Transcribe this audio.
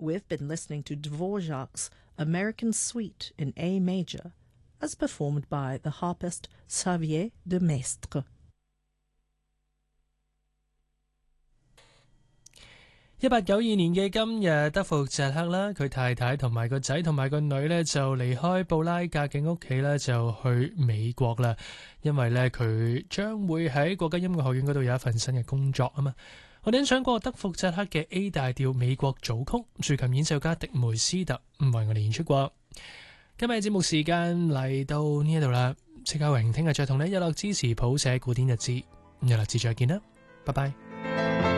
we've been listening to Dvorak's American Suite in A major, as performed by the harpist Xavier de Maistre. 1892年嘅今日，德福扎克啦，佢太太同埋個仔同埋個女呢，就離開布拉格嘅屋企呢，就去美國啦。因為呢，佢將會喺國家音樂學院嗰度有一份新嘅工作啊嘛。我哋欣賞過德福扎克嘅 A 大調美國組曲，豎琴演奏家迪梅斯特為我哋演出過。今日節目時間嚟到呢一度啦，戚家榮聽日再同你一樂之時譜寫古典日誌，一樂之再見啦，拜拜。